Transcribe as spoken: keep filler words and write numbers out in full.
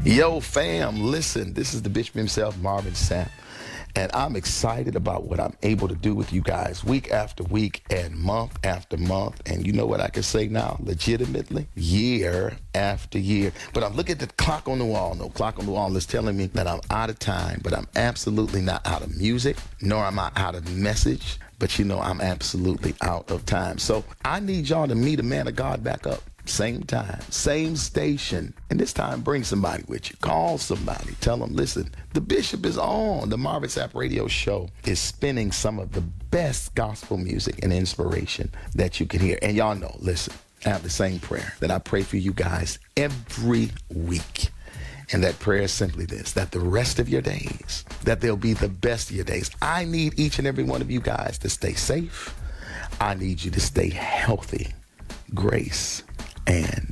Yo, fam, listen, this is the Bishop himself, Marvin Sapp, and I'm excited about what I'm able to do with you guys week after week and month after month. And you know what I can say now, legitimately, year after year. But I'm looking at the clock on the wall. No, clock on the wall is telling me that I'm out of time, but I'm absolutely not out of music, nor am I out of message. But you know, I'm absolutely out of time. So I need y'all to meet a man of God back up. Same time, same station. And this time, bring somebody with you. Call somebody. Tell them, listen, the Bishop is on. The Marvin Sapp Radio Show is spinning some of the best gospel music and inspiration that you can hear. And y'all know, listen, I have the same prayer that I pray for you guys every week. And that prayer is simply this, that the rest of your days, that they'll be the best of your days. I need each and every one of you guys to stay safe. I need you to stay healthy. Grace and